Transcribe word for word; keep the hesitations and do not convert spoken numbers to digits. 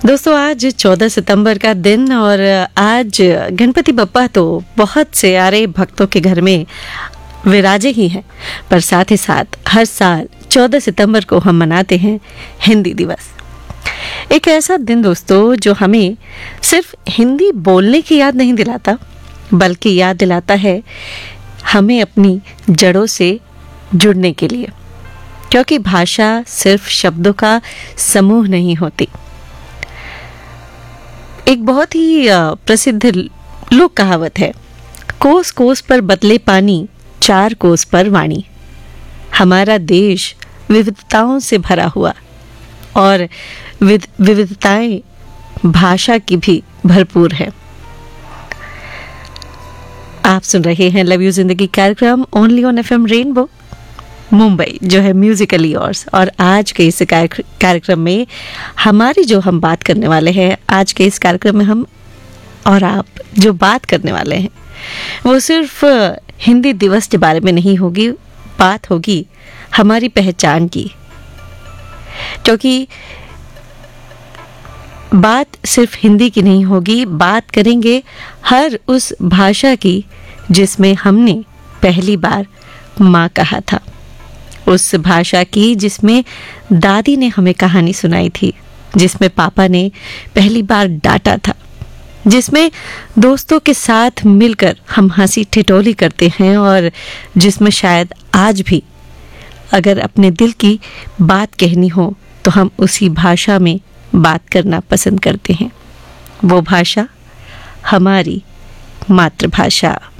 दोस्तों आज चौदह सितंबर का दिन और आज गणपति बप्पा तो बहुत से आरे भक्तों के घर में विराजे ही हैं, पर साथ ही साथ हर साल चौदह सितंबर को हम मनाते हैं हिंदी दिवस। एक ऐसा दिन दोस्तों जो हमें सिर्फ हिंदी बोलने की याद नहीं दिलाता, बल्कि याद दिलाता है हमें अपनी जड़ों से जुड़ने के लिए, क्योंकि भाषा सिर्फ शब्दों का समूह नहीं होती। एक बहुत ही प्रसिद्ध लोक कहावत है, कोस कोस पर बदले पानी, चार कोस पर वाणी। हमारा देश विविधताओं से भरा हुआ और विविधताएं भाषा की भी भरपूर है। आप सुन रहे हैं लव यू जिंदगी कार्यक्रम only on FM rainbow Mumbai, जो है म्यूजिकली योर्स। और आज के इस कार्यक्रम में हमारी जो हम बात करने वाले हैं, आज के इस कार्यक्रम में हम और आप जो बात करने वाले हैं वो सिर्फ हिंदी दिवस के बारे में नहीं होगी, बात होगी हमारी पहचान की। क्योंकि बात सिर्फ हिंदी की नहीं होगी, बात करेंगे हर उस भाषा की जिसमें हमने पहली बार माँ कहा था, उस भाषा की जिसमें दादी ने हमें कहानी सुनाई थी, जिसमें पापा ने पहली बार डांटा था, जिसमें दोस्तों के साथ मिलकर हम हंसी ठिठोली करते हैं और जिसमें शायद आज भी अगर अपने दिल की बात कहनी हो तो हम उसी भाषा में बात करना पसंद करते हैं। वो भाषा हमारी मातृभाषा।